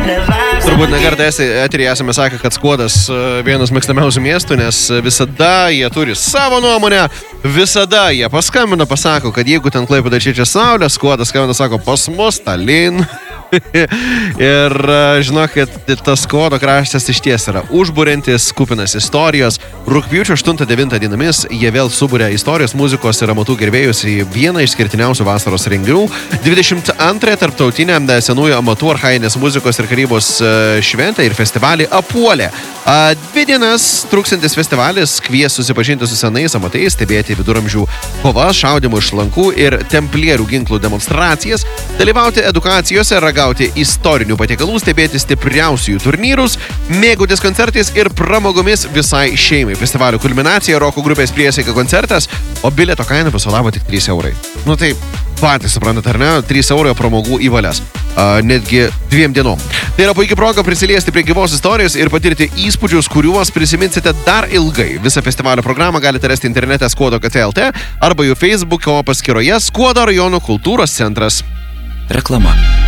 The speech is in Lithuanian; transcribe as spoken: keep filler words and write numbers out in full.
Turbūt nekartą eterį esame sakę, kad Skuodas vienas mėgstamiausių miestų, nes visada jie turi savo nuomonę, visada jie paskambina, pasako, kad jeigu ten Klaipėda čia saulė, Skuodas skambina, sako, pas mus Tallinn. Ir žinokit, tas Skuodo kraštas iš ties yra užburiantis, kupinas istorijos. Rugpjūčio aštuntą devintą dienomis jie vėl suburia istorijos, muzikos ir amatų gerbėjus į vieną išskirtiniausių vasaros renginių. dvidešimt antrąją tarptautinę senųjų amatų, archainės muzikos ir karybos šventę ir festivalį Apuolė. Dvi dienas truksantis festivalis kvies susipažinti su senais amatais, stebėti viduramžių kovas, šaudimų iš lankų ir templierių ginklų demonstracijas, dalyvauti edukacijose, ragauti istorinių patiekalų, stebėti stipriausių turnyrus, mėgautis koncertais ir pramogomis visai šeimai. Festivalio kulminacija roko grupės Priesaika koncertas, o bilieto kaina viso labo tik trys eurai. Nu tai patys suprantate, ar ne? trys eurai pramogų į valias. Uh, netgi dviem dienom. Tai yra puikia proga prisiliesti prie gyvos istorijos ir patirti įspūdžius, kuriuos prisiminsite dar ilgai. Visą festivalio programą galite rasti internete skuodo kt lt arba jų Facebooko paskyroje Skuodo rajono kultūros centras. Reklama.